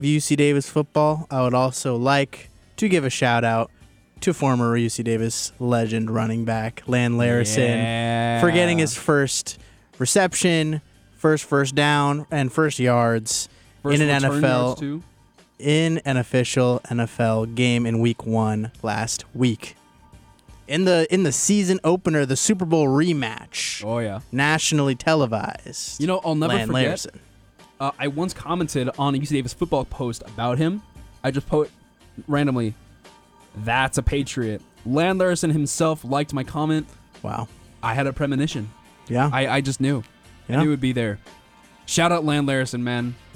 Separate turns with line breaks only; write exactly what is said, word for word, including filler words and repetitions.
U C Davis football, I would also like to give a shout out to former U C Davis legend running back Lan Larison
Yeah.
for getting his first reception, first first down, and first yards
First
in an
return
N F L
yards, too.
in an official N F L game in Week One last week. In the in the season opener, the Super Bowl rematch,
Oh, yeah.
nationally televised.
You know, I'll never
Lan
forget.
Larison.
Uh, I once commented on a U C Davis football post about him. I just put randomly, "That's a Patriot." Lan Larison himself liked my comment.
Wow.
I had a premonition.
Yeah.
I, I just knew.
Yeah.
I knew it would be there. Shout out Lan Larison, man.